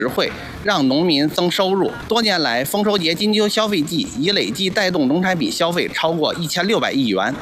实惠，让农民增收入。多年来，丰收节金秋消费季已累计带动农产品消费超过1600亿元。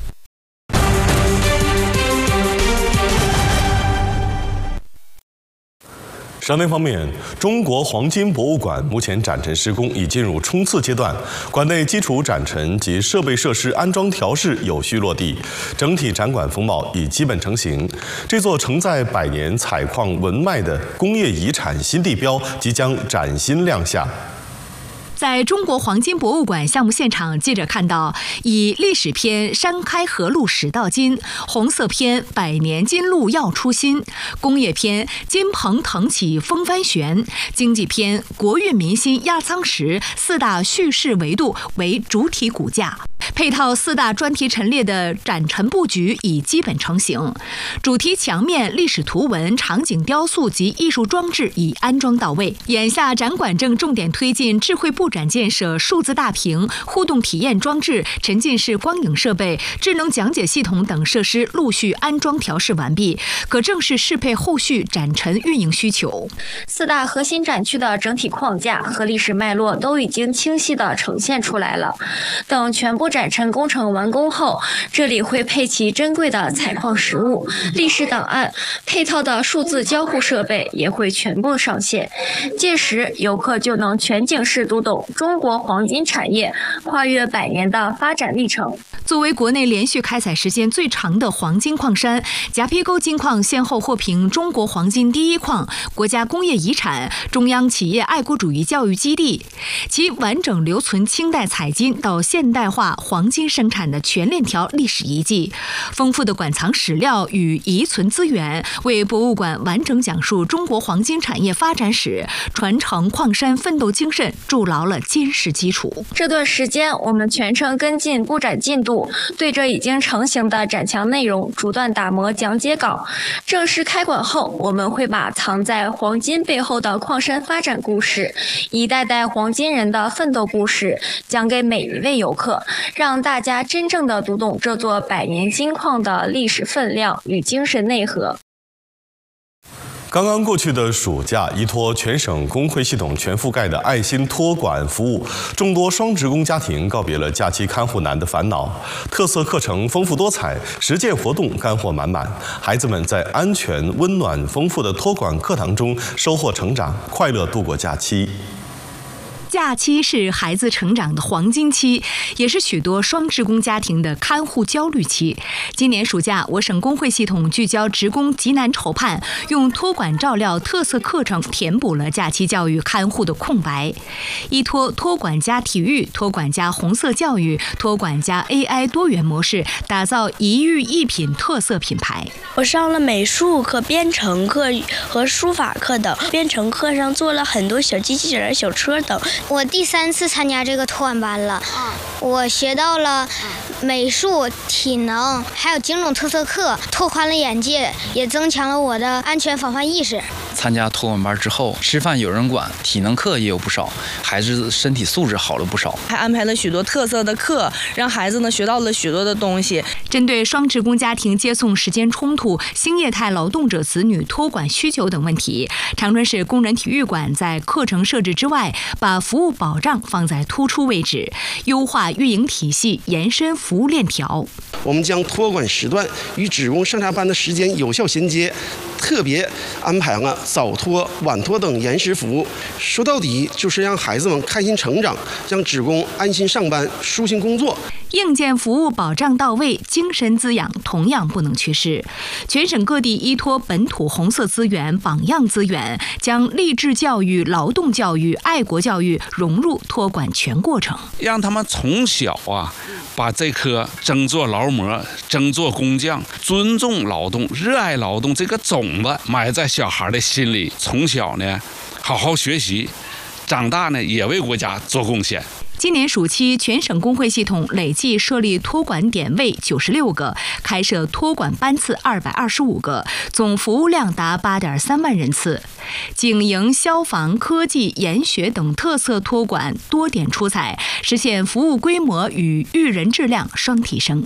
商内方面，中国黄金博物馆目前展陈施工已进入冲刺阶段，馆内基础展陈及设备设施安装调试有序落地，整体展馆风貌已基本成型。这座承载100年采矿文脉的工业遗产新地标即将崭新亮相。 在中国黄金博物馆项目现场，记者看到以历史篇山开河路始到金，红色篇100年金路要出新，工业篇金鹏腾起风帆悬，经济篇国运民心压舱石4大叙事维度为主体骨架。配套4大专题陈列的展陈布局已基本成型，主题墙面历史图文、场景雕塑及艺术装置已安装到位。眼下展馆正重点推进智慧布展建设，数字大屏、互动体验装置、沉浸式光影设备、智能讲解系统等设施陆续安装调试完毕，可正式适配后续展陈运营需求。 4大核心展区的整体框架和历史脉络都已经清晰地呈现出来了。等全部展陈工程完工后，这里会配齐珍贵的采矿实物、历史档案，配套的数字交互设备也会全部上线。届时，游客就能全景式读懂中国黄金产业跨越100年的发展历程。 作为国内连续开采时间最长的黄金矿山，夹皮沟金矿先后获评中国黄金第一矿、国家工业遗产、中央企业爱国主义教育基地，其完整留存清代采金到现代化黄金生产的全链条历史遗迹，丰富的馆藏史料与遗存资源，为博物馆完整讲述中国黄金产业发展史、传承矿山奋斗精神筑牢了坚实基础。 这段时间，我们全程跟进布展进度，对着已经成型的展墙内容不断打磨讲解稿。正式开馆后，我们会把藏在黄金背后的矿山发展故事、一代代黄金人的奋斗故事讲给每一位游客，让大家真正的读懂这座100年金矿的历史分量与精神内核。 刚刚过去的暑假，依托全省工会系统全覆盖的爱心托管服务，众多双职工家庭告别了假期看护难的烦恼。特色课程丰富多彩，实践活动干货满满，孩子们在安全、温暖、丰富的托管课堂中收获成长，快乐度过假期。 假期是孩子成长的黄金期，也是许多双职工家庭的看护焦虑期。今年暑假，我省工会系统聚焦职工急难愁盼，用托管照料特色课程填补了假期教育看护的空白。依托托管加体育、托管加红色教育、托管加 AI 多元模式，打造一育一品特色品牌。 我上了美术课、编程课和书法课等，编程课上做了很多小机器人、小车等。 我第3次参加这个托管班了，我学到了美术、体能，还有几种特色课，拓宽了眼界，也增强了我的安全防范意识。 参加托管班之后，吃饭有人管，体能课也有不少，孩子身体素质好了不少。 还安排了许多特色的课，让孩子呢学到了许多的东西。 针对双职工家庭接送时间冲突、新业态劳动者子女托管需求等问题，长春市工人体育馆在课程设置之外，把服务保障放在突出位置，优化运营体系，延伸服务链条。 我们将托管时段与职工上下班的时间有效衔接，特别安排了早托、晚托等延时服务。说到底，就是让孩子们开心成长，让职工安心上班、舒心工作。 硬件服务保障到位，精神滋养同样不能缺失。全省各地依托本土红色资源、榜样资源，将励志教育、劳动教育、爱国教育融入托管全过程， 让他们从小把这颗争做劳模、争做工匠、尊重劳动、热爱劳动这个种子埋在小孩的心里，从小呢好好学习，长大呢也为国家做贡献。 今年暑期，全省工会系统累计设立托管点位96个，开设托管班次225个，总服务量达8.3万人次。警营、消防、科技、研学等特色托管多点出彩，实现服务规模与育人质量双提升。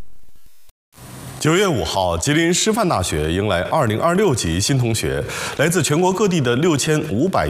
9月5号，吉林师范大学迎来2026级新同学，来自全国各地的6500